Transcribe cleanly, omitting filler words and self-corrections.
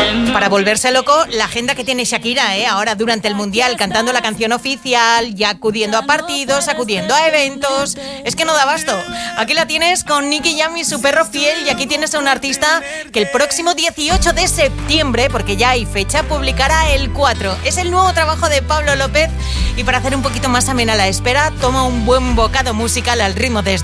Para volverse loco, la agenda que tiene Shakira, ahora durante el Mundial, cantando la canción oficial, ya acudiendo a partidos, acudiendo a eventos. Es que no da abasto. Aquí la tienes con Nicky Jam y su perro fiel, y aquí tienes a un artista que el próximo 18 de septiembre, porque ya hay fecha, publicará el 4. Es el nuevo trabajo de Pablo López, y para hacer un poquito más amena la espera, toma un buen bocado musical al ritmo de